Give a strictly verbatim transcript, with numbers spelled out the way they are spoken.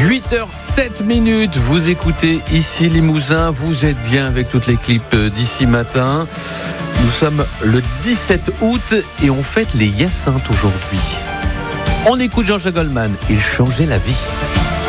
huit heures sept minutes, vous écoutez ici Limousin, vous êtes bien avec toute l'équipe d'ici matin. Nous sommes le dix-sept août et on fête les Hyacinthes aujourd'hui. On écoute Jean-Jacques Goldman, il changeait la vie.